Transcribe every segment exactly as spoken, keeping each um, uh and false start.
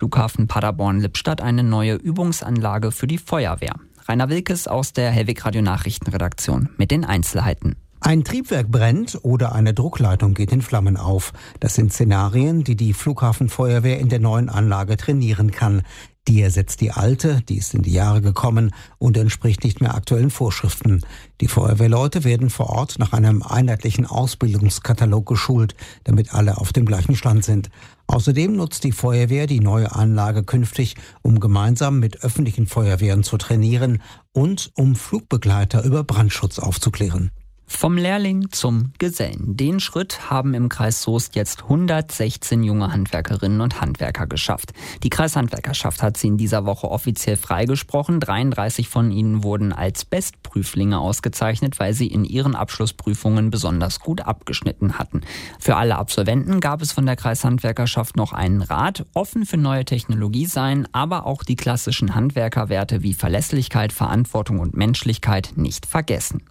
Flughafen Paderborn-Lippstadt eine neue Übungsanlage für die Feuerwehr. Rainer Wilkes aus der Hellwig Radio Nachrichtenredaktion mit den Einzelheiten. Ein Triebwerk brennt oder eine Druckleitung geht in Flammen auf. Das sind Szenarien, die die Flughafenfeuerwehr in der neuen Anlage trainieren kann. Die ersetzt die alte, die ist in die Jahre gekommen und entspricht nicht mehr aktuellen Vorschriften. Die Feuerwehrleute werden vor Ort nach einem einheitlichen Ausbildungskatalog geschult, damit alle auf dem gleichen Stand sind. Außerdem nutzt die Feuerwehr die neue Anlage künftig, um gemeinsam mit öffentlichen Feuerwehren zu trainieren und um Flugbegleiter über Brandschutz aufzuklären. Vom Lehrling zum Gesellen. Den Schritt haben im Kreis Soest jetzt hundertsechzehn junge Handwerkerinnen und Handwerker geschafft. Die Kreishandwerkerschaft hat sie in dieser Woche offiziell freigesprochen. dreiunddreißig von ihnen wurden als Bestprüflinge ausgezeichnet, weil sie in ihren Abschlussprüfungen besonders gut abgeschnitten hatten. Für alle Absolventen gab es von der Kreishandwerkerschaft noch einen Rat: offen für neue Technologie sein, aber auch die klassischen Handwerkerwerte wie Verlässlichkeit, Verantwortung und Menschlichkeit nicht vergessen.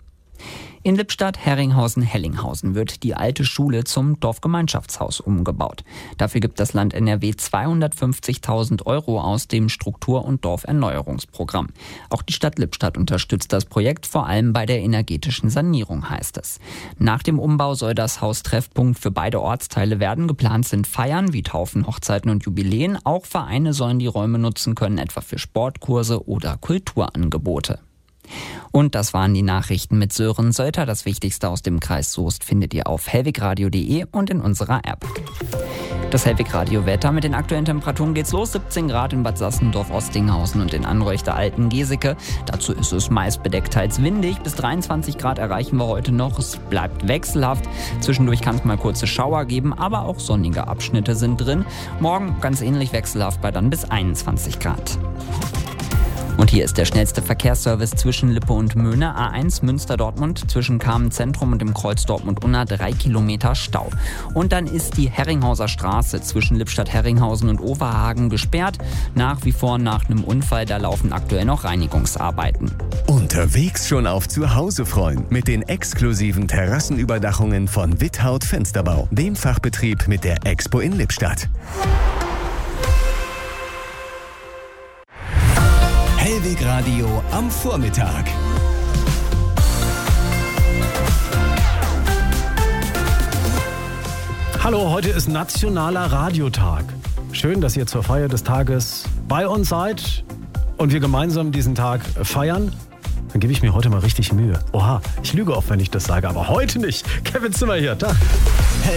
In Lippstadt, Herringhausen, Hellinghausen wird die alte Schule zum Dorfgemeinschaftshaus umgebaut. Dafür gibt das Land N R W zweihundertfünfzigtausend Euro aus dem Struktur- und Dorferneuerungsprogramm. Auch die Stadt Lippstadt unterstützt das Projekt, vor allem bei der energetischen Sanierung, heißt es. Nach dem Umbau soll das Haus Treffpunkt für beide Ortsteile werden. Geplant sind Feiern wie Taufen, Hochzeiten und Jubiläen. Auch Vereine sollen die Räume nutzen können, etwa für Sportkurse oder Kulturangebote. Und das waren die Nachrichten mit Sören Sölter. Das Wichtigste aus dem Kreis Soest findet ihr auf hellwigradio punkt de und in unserer App. Das Hellwig-Radio-Wetter: mit den aktuellen Temperaturen geht's los. siebzehn Grad in Bad Sassendorf, Ostinghausen und in Anreuchter-Alten-Geseke. Dazu ist es meist bedeckt, teils windig. Bis dreiundzwanzig Grad erreichen wir heute noch. Es bleibt wechselhaft. Zwischendurch kann es mal kurze Schauer geben, aber auch sonnige Abschnitte sind drin. Morgen ganz ähnlich wechselhaft bei dann bis einundzwanzig Grad. Und hier ist der schnellste Verkehrsservice zwischen Lippe und Möhne. A eins Münster-Dortmund zwischen Kamen-Zentrum und dem Kreuz Dortmund-Unna, drei Kilometer Stau. Und dann ist die Herringhauser Straße zwischen Lippstadt-Herringhausen und Overhagen gesperrt. Nach wie vor nach einem Unfall, da laufen aktuell noch Reinigungsarbeiten. Unterwegs schon auf Zuhause freuen mit den exklusiven Terrassenüberdachungen von Withaut Fensterbau, dem Fachbetrieb mit der Expo in Lippstadt. Hellwig Radio am Vormittag. Hallo, heute ist Nationaler Radiotag. Schön, dass ihr zur Feier des Tages bei uns seid und wir gemeinsam diesen Tag feiern. Dann gebe ich mir heute mal richtig Mühe. Oha, ich lüge oft, wenn ich das sage, aber heute nicht. Kevin Zimmer hier, Tag.